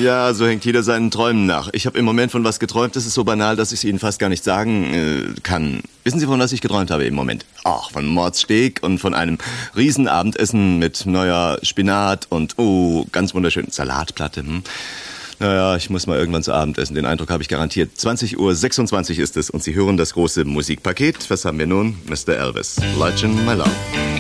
Ja, so hängt jeder seinen Träumen nach. Ich habe im Moment von was geträumt, das ist so banal, dass ich es Ihnen fast gar nicht sagen kann. Wissen Sie, von was ich geträumt habe im Moment? Ach, von Mordsteak und von einem Riesenabendessen mit neuer Spinat und, ganz wunderschön, Salatplatte. Naja, ich muss mal irgendwann zu Abend essen. Den Eindruck habe ich garantiert. 20:26 Uhr ist es und Sie hören das große Musikpaket. Was haben wir nun? Mr. Elvis, Legend My Love.